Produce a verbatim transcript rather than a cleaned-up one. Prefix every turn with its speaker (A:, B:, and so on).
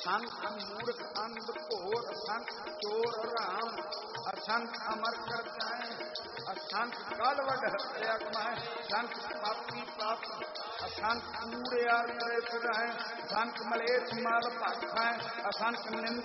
A: संत मूर्ख अंध घोर, संत चोर राम, असंत अमर कर जाए, असंत कालवड हत्या कमाए, संत पापी पाप, असंत कूड़िया करे फिराए, संत मलेच्छ माल भाखाए, असंत निंद